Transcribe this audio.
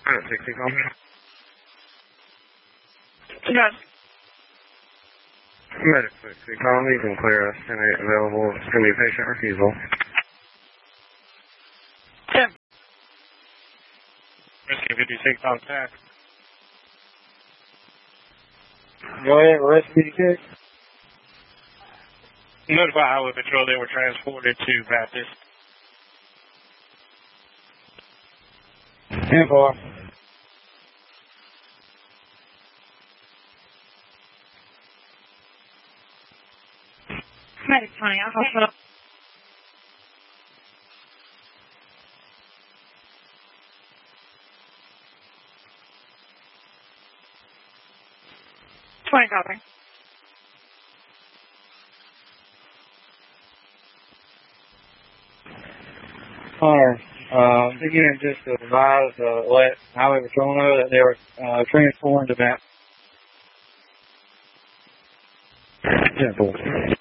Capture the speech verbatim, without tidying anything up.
Alright, sixty, call me. Yes. Medic sixty, call me. You can clear us. ten eight available. It's going to be patient refusal. ten. Rescue fifty-six on tax. Go ahead, Rescue fifty-six. Notify Highway Patrol they were transported to Baptist. ten four. Medic twenty, I'll hospital. twenty copy. Alright, uh, again, just to advise, uh, let Highway Patrol know that they were, uh, transported to Baptist. ten four.